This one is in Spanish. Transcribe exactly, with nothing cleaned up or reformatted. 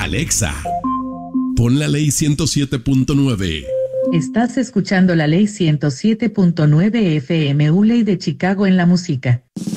Alexa, pon la ley ciento siete punto nueve. Estás escuchando la ley ciento siete punto nueve F M U Ley de Chicago en la música.